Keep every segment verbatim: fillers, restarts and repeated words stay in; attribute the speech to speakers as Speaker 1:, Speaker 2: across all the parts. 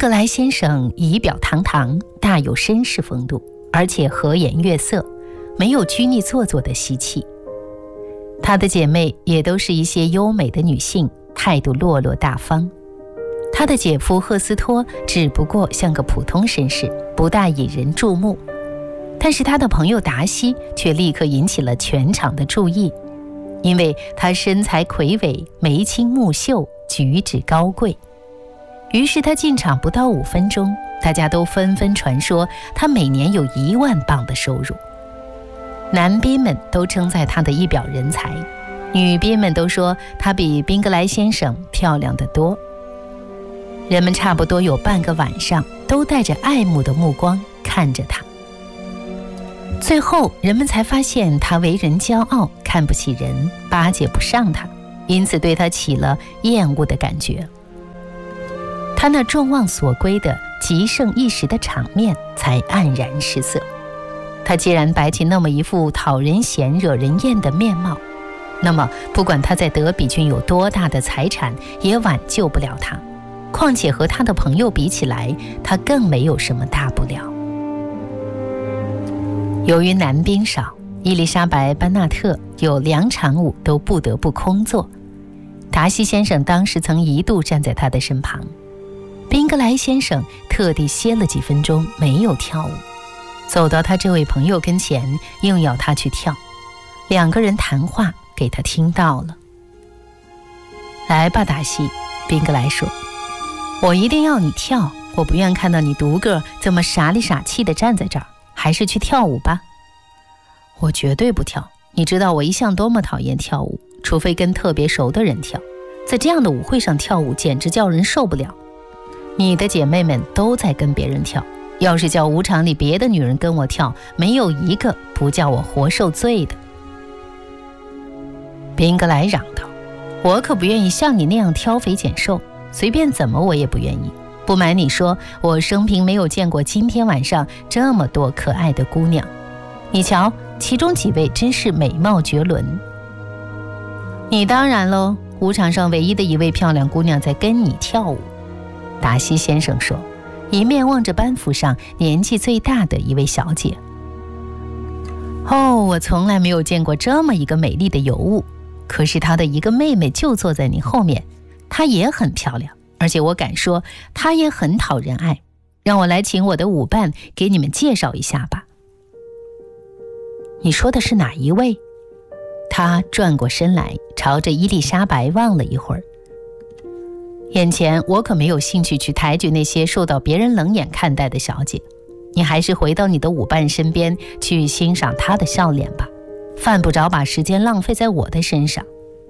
Speaker 1: 格莱先生仪表堂堂，大有绅士风度，而且和颜悦色，没有拘泥做作的习气。他的姐妹也都是一些优美的女性，态度落落大方。他的姐夫赫斯托只不过像个普通绅士，不大引人注目，但是他的朋友达西却立刻引起了全场的注意，因为他身材魁伟，眉清目秀，举止高贵。于是他进场不到五分钟，大家都纷纷传说他每年有一万镑的收入。男宾们都称赞他的一表人才，女宾们都说他比宾格莱先生漂亮得多。人们差不多有半个晚上都带着爱慕的目光看着他。最后人们才发现他为人骄傲，看不起人，巴结不上他，因此对他起了厌恶的感觉。他那众望所归的极盛一时的场面才黯然失色。他既然摆起那么一副讨人嫌惹人厌的面貌，那么不管他在德比郡有多大的财产，也挽救不了他。况且和他的朋友比起来，他更没有什么大不了。由于男宾少，伊丽莎白·班纳特有两场舞都不得不空座。达西先生当时曾一度站在他的身旁，宾格莱先生特地歇了几分钟没有跳舞，走到他这位朋友跟前，硬要他去跳。两个人谈话给他听到了。来吧，达西，宾格莱说，我一定要你跳，我不愿看到你独个这么傻里傻气地站在这儿，还是去跳舞吧。我绝对不跳，你知道我一向多么讨厌跳舞，除非跟特别熟的人跳，在这样的舞会上跳舞简直叫人受不了。你的姐妹们都在跟别人跳，要是叫舞场里别的女人跟我跳，没有一个不叫我活受罪的。宾格莱嚷道，我可不愿意像你那样挑肥拣瘦，随便怎么我也不愿意。不瞒你说，我生平没有见过今天晚上这么多可爱的姑娘，你瞧，其中几位真是美貌绝伦。你当然喽，舞场上唯一的一位漂亮姑娘在跟你跳舞，达西先生说，一面望着班服上年纪最大的一位小姐。哦，我从来没有见过这么一个美丽的尤物，可是她的一个妹妹就坐在你后面，她也很漂亮，而且我敢说她也很讨人爱。让我来请我的舞伴给你们介绍一下吧。你说的是哪一位？他转过身来，朝着伊丽莎白望了一会儿。眼前我可没有兴趣去抬举那些受到别人冷眼看待的小姐，你还是回到你的舞伴身边去欣赏她的笑脸吧，犯不着把时间浪费在我的身上。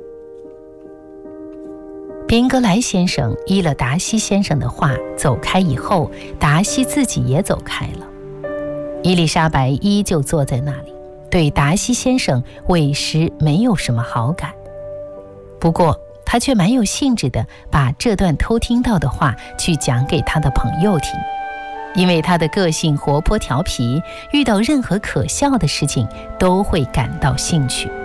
Speaker 1: 宾格莱先生依了达西先生的话走开以后，达西自己也走开了。伊丽莎白依旧坐在那里，对达西先生委实没有什么好感，不过他却蛮有兴致地把这段偷听到的话去讲给他的朋友听，因为他的个性活泼调皮，遇到任何可笑的事情都会感到兴趣。